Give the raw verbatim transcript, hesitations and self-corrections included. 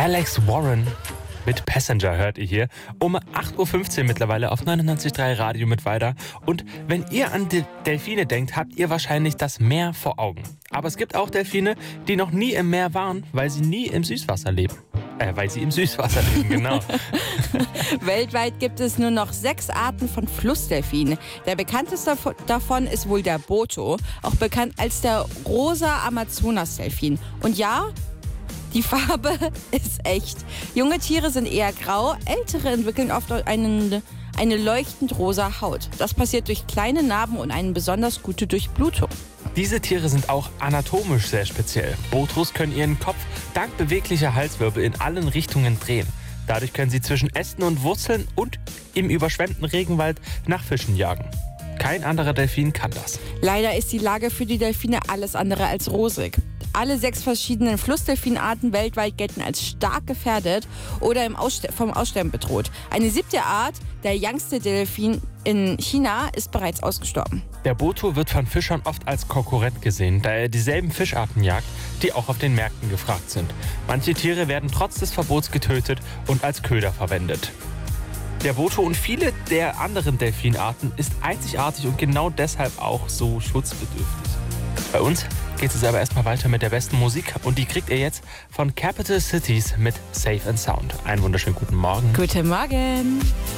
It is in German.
Alex Warren mit Passenger hört ihr hier um acht Uhr fünfzehn mittlerweile auf neunundneunzig Komma drei Radio mit weiter. Und wenn ihr an die Delfine denkt, habt ihr wahrscheinlich das Meer vor Augen. Aber es gibt auch Delfine, die noch nie im Meer waren, weil sie nie im Süßwasser leben. Äh, weil sie im Süßwasser leben, genau. Weltweit gibt es nur noch sechs Arten von Flussdelfinen. Der bekannteste davon ist wohl der Boto, auch bekannt als der rosa Amazonasdelfin. Und ja, die Farbe ist echt. Junge Tiere sind eher grau, ältere entwickeln oft einen, eine leuchtend rosa Haut. Das passiert durch kleine Narben und eine besonders gute Durchblutung. Diese Tiere sind auch anatomisch sehr speziell. Botos können ihren Kopf dank beweglicher Halswirbel in allen Richtungen drehen. Dadurch können sie zwischen Ästen und Wurzeln und im überschwemmten Regenwald nach Fischen jagen. Kein anderer Delfin kann das. Leider ist die Lage für die Delfine alles andere als rosig. Alle sechs verschiedenen Flussdelfinarten weltweit gelten als stark gefährdet oder im Ausster- vom Aussterben bedroht. Eine siebte Art, der Yangtze-Delfin in China, ist bereits ausgestorben. Der Boto wird von Fischern oft als Konkurrent gesehen, da er dieselben Fischarten jagt, die auch auf den Märkten gefragt sind. Manche Tiere werden trotz des Verbots getötet und als Köder verwendet. Der Boto und viele der anderen Delfinarten ist einzigartig und genau deshalb auch so schutzbedürftig. Bei uns geht es aber erstmal weiter mit der besten Musik und die kriegt ihr jetzt von Capital Cities mit Safe and Sound. Einen wunderschönen guten Morgen. Guten Morgen.